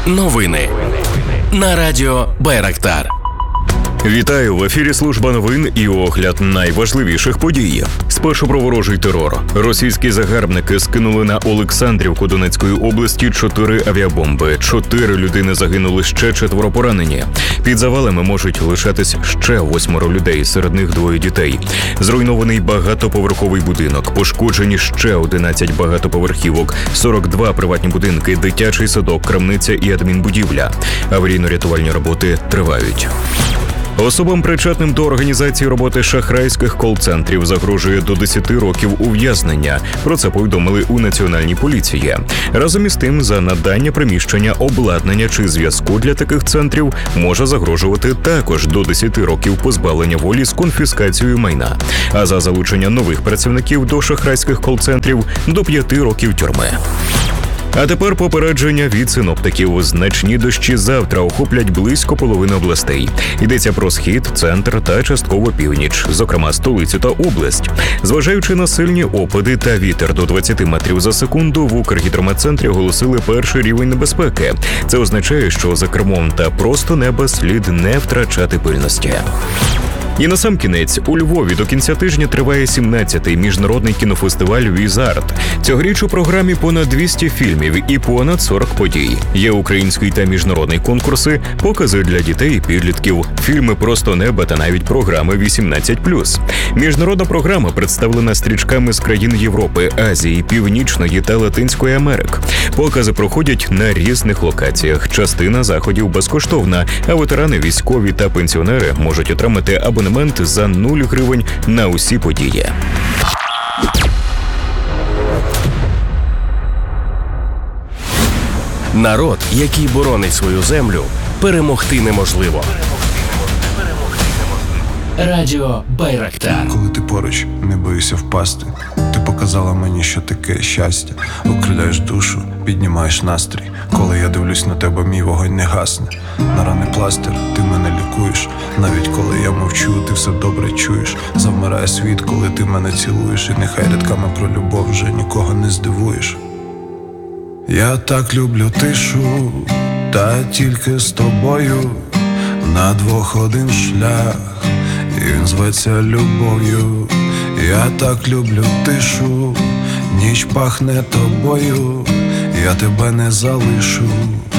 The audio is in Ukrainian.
Новини на радіо Байрактар. Вітаю! В ефірі служба новин і огляд найважливіших подій. Спершу про ворожий терор. Російські загарбники скинули на Олександрівку Донецької області 4 авіабомби. 4 людини загинули, ще 4 поранені. Під завалами можуть лишатись ще 8 людей, серед них 2 дітей. Зруйнований багатоповерховий будинок, пошкоджені ще 11 багатоповерхівок, 42 приватні будинки, дитячий садок, крамниця і адмінбудівля. Аварійно-рятувальні роботи тривають. Особам, причетним до організації роботи шахрайських кол-центрів, загрожує до 10 років ув'язнення. Про це повідомили у Національній поліції. Разом із тим, за надання приміщення, обладнання чи зв'язку для таких центрів може загрожувати також до 10 років позбавлення волі з конфіскацією майна. А за залучення нових працівників до шахрайських кол-центрів – до 5 років тюрми. А тепер попередження від синоптиків. Значні дощі завтра охоплять близько половини областей. Йдеться про схід, центр та частково північ, зокрема столицю та область. Зважаючи на сильні опади та вітер до 20 метрів за секунду, в Укргідрометцентрі оголосили перший рівень небезпеки. Це означає, що за кермом та просто неба слід не втрачати пильності. І насамкінець, у Львові до кінця тижня триває 17-й міжнародний кінофестиваль «Візарт». Цьогоріч у програмі понад 200 фільмів і понад 40 подій. Є український та міжнародний конкурси, покази для дітей і підлітків, фільми «Просто неба» та навіть програми 18+. Міжнародна програма представлена стрічками з країн Європи, Азії, Північної та Латинської Америки. Покази проходять на різних локаціях. Частина заходів безкоштовна, а ветерани, військові та пенсіонери можуть отримати абонемент за 0 гривень на усі події. Народ, який боронить свою землю, перемогти неможливо. Радіо Байрактар. Коли ти поруч, не боюся впасти. Ти показала мені, що таке щастя. Окриляєш душу, піднімаєш настрій. Коли я дивлюсь на тебе, мій вогонь не гасне. На рани пластир, ти мене лікуєш. Навіть коли я мовчу, ти все добре чуєш. Завмирає світ, коли ти мене цілуєш. І нехай рядками про любов вже нікого не здивуєш. Я так люблю тишу, та тільки з тобою. На двох один шлях, і він зветься любов'ю. Я так люблю тишу, ніч пахне тобою. Я тебе не залишу.